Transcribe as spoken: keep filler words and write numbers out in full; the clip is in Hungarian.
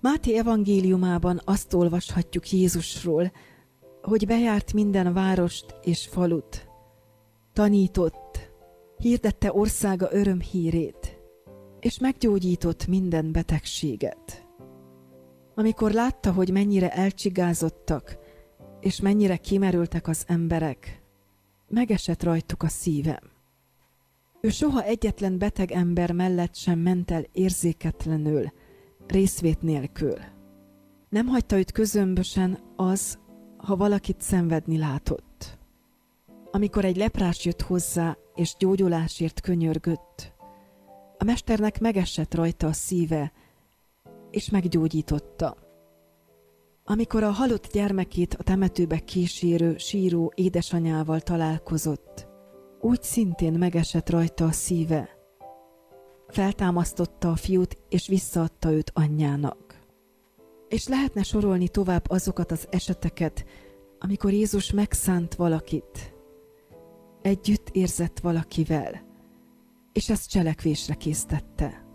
Máté evangéliumában azt olvashatjuk Jézusról, hogy bejárt minden várost és falut, tanított, hirdette országa örömhírét, és meggyógyított minden betegséget. Amikor látta, hogy mennyire elcsigázottak, és mennyire kimerültek az emberek, megesett rajtuk a szívem. Ő soha egyetlen beteg ember mellett sem ment el érzéketlenül, részvét nélkül. Nem hagyta őt közömbösen az, ha valakit szenvedni látott. Amikor egy leprás jött hozzá, és gyógyulásért könyörgött, a mesternek megesett rajta a szíve, és meggyógyította. Amikor a halott gyermekét a temetőbe kísérő, síró édesanyával találkozott, úgy szintén megesett rajta a szíve. Feltámasztotta a fiút, és visszaadta őt anyjának. És lehetne sorolni tovább azokat az eseteket, amikor Jézus megszánt valakit, együtt érzett valakivel, és ezt cselekvésre késztette.